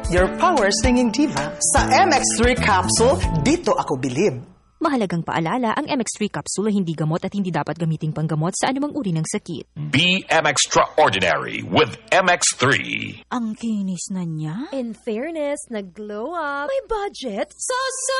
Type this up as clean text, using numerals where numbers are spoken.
your power singing diva. Sa MX3 capsule, dito ako bilib. Mahalagang paalala, ang MX3 capsule ay hindi gamot at hindi dapat gamiting panggamot sa anumang uri ng sakit. Be extraordinary with MX3. Ang kinis na niya. In fairness, nag-glow up. May budget. So